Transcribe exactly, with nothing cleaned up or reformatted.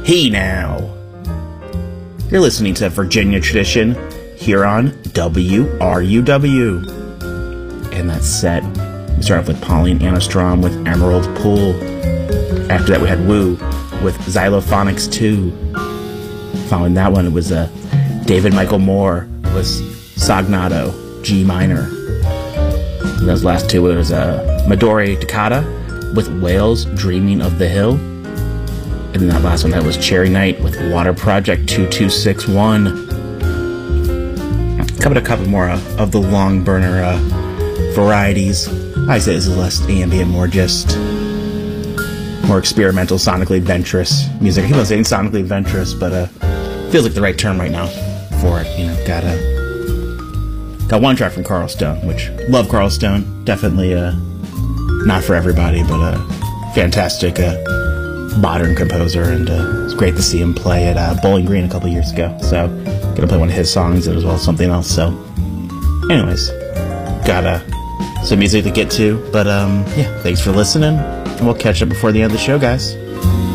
Hey now! You're listening to Virginia Tradition here on W R U W. And that set, we start off with Pauline Anastrom with Emerald Pool. After that we had Woo with Xylophonics two. Following that one it was uh, David Michael Moore was Sognato, G minor. And those last two it was uh, Midori Takada with Whales Dreaming of the Hill. And then that last one, that was Cherry Knight with Water Project two two six one. Coming a couple more uh, of the long burner uh, varieties. I say this is less ambient, more just more experimental, sonically adventurous music. I keep on saying sonically adventurous, but uh, feels like the right term right now for it. You know, got a got one track from Carl Stone, which love Carl Stone. Definitely uh, not for everybody, but a uh, fantastic. Uh, modern composer, and uh, it's great to see him play at uh, Bowling Green a couple years ago. So gonna play one of his songs as well as something else. So anyways, got uh, some music to get to, but um yeah, thanks for listening, and we'll catch up before the end of the show, guys.